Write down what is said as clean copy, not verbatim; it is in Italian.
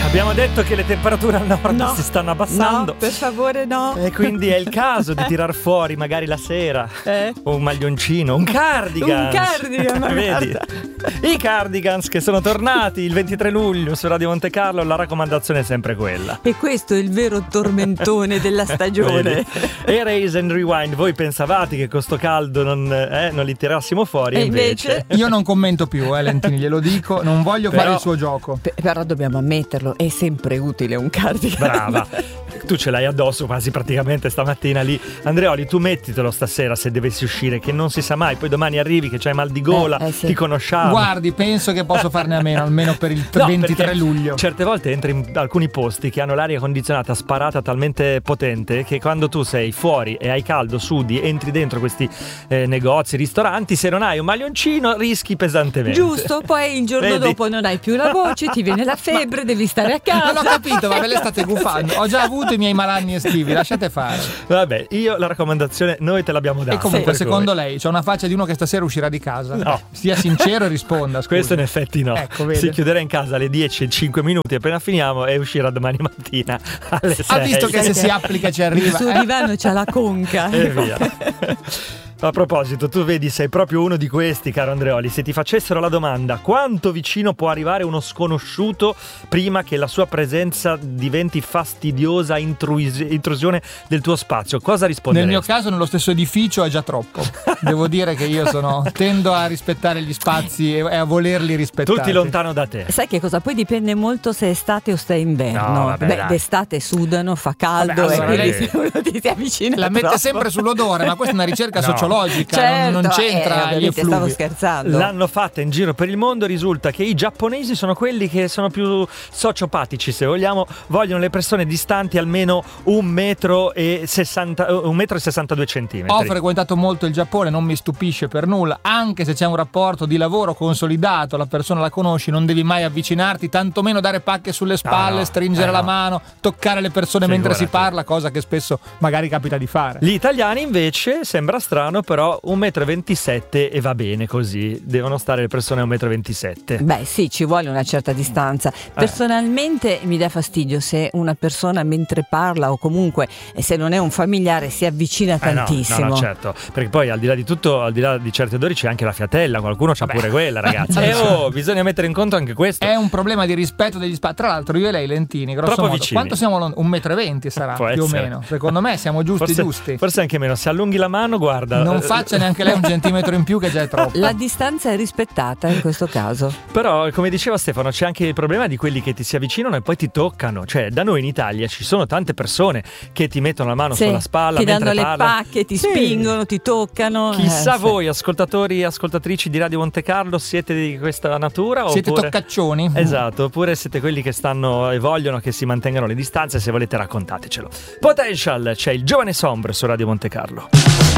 Abbiamo detto che le temperature al nord si stanno abbassando. No, per favore no. E quindi è il caso di tirar fuori magari la sera un maglioncino, un cardigan. Un cardigan, vedi? I cardigans che sono tornati il 23 luglio su Radio Monte Carlo, la raccomandazione è sempre quella. E questo è il vero tormentone della stagione. E Raise and Rewind, voi pensavate che con sto caldo non li tirassimo fuori, e invece... Io non commento più, Lentini, glielo dico, non voglio fare il suo gioco. Però dobbiamo ammetterlo, è sempre utile un cardigan. Brava. Tu ce l'hai addosso quasi praticamente stamattina lì. Andreoli, tu mettitelo stasera se dovessi uscire, che non si sa mai, poi domani arrivi che c'hai mal di gola, sì. ti conosciamo. Guardi, penso che posso farne a meno, almeno per il 23 luglio. Certe volte entri in alcuni posti che hanno l'aria condizionata sparata talmente potente che quando tu sei fuori e hai caldo, sudi, entri dentro questi negozi, ristoranti, se non hai un maglioncino rischi pesantemente. Giusto, poi il giorno dopo non hai più la voce, ti viene la febbre, devi stare a casa. Non ho capito, ma ve le state gufando. Ho già avuto i miei malanni estivi, lasciate fare. Vabbè, io la raccomandazione noi te l'abbiamo data. E comunque, secondo lei c'è una faccia di uno che stasera uscirà di casa? No. Sia sincero e risponda. Scusi. Questo in effetti no. Ecco, vede. Si chiuderà in casa alle 10 e 5 minuti appena finiamo e uscirà domani mattina alle 6. Ha visto che se si applica ci arriva. Il suo divano c'ha la conca. E via. A proposito, tu vedi, sei proprio uno di questi, caro Andreoli. Se ti facessero la domanda quanto vicino può arrivare uno sconosciuto prima che la sua presenza diventi fastidiosa intrusione del tuo spazio, cosa risponderesti? Nel mio caso, nello stesso edificio è già troppo. Devo dire che io tendo a rispettare gli spazi e a volerli rispettare. Tutti lontano da te. Sai che cosa? Poi dipende molto se è estate o se è inverno. No, vabbè, d'estate sudano, fa caldo, vabbè, allora e quindi se uno ti si avvicina la mette troppo. sempre sull'odore, ma questa è una ricerca sociologica. Certo, non c'entra gli effluvi. Stavo scherzando. L'hanno fatta in giro per il mondo, risulta che i giapponesi sono quelli che sono più sociopatici, se vogliamo, vogliono le persone distanti almeno 1,62 m. Ho frequentato molto il Giappone, non mi stupisce per nulla, anche se c'è un rapporto di lavoro consolidato, la persona la conosci, non devi mai avvicinarti, tantomeno dare pacche sulle spalle, stringere la mano, toccare le persone mentre si parla, cosa che spesso magari capita di fare. Gli italiani invece, sembra strano, però 1,27 m e va bene così, devono stare le persone a 1,27 m. Beh sì, ci vuole una certa distanza. Personalmente mi dà fastidio se una persona mentre parla o comunque se non è un familiare si avvicina tantissimo. No, certo, perché poi al di là di tutto, al di là di certi odori c'è anche la fiatella, qualcuno c'ha pure quella, ragazzi. Bisogna mettere in conto anche questo. È un problema di rispetto degli spazi. Tra l'altro io e lei, Lentini, grosso troppo modo, vicini. quanto siamo 1,20 m sarà più o meno? Secondo me siamo giusti. Forse anche meno, se allunghi la mano, guarda. Non faccia neanche lei un centimetro in più, che già è troppo. La distanza è rispettata in questo caso. Però, come diceva Stefano, c'è anche il problema di quelli che ti si avvicinano e poi ti toccano. Cioè, da noi in Italia ci sono tante persone che ti mettono la mano sulla spalla, ti mentre danno parlano. le pacche, ti spingono, ti toccano. Chissà voi, ascoltatori e ascoltatrici di Radio Monte Carlo, siete di questa natura? Siete oppure... toccaccioni? Esatto, oppure siete quelli che stanno e vogliono che si mantengano le distanze. Se volete raccontatecelo. Potential, c'è il Giovane Sombre su Radio Monte Carlo.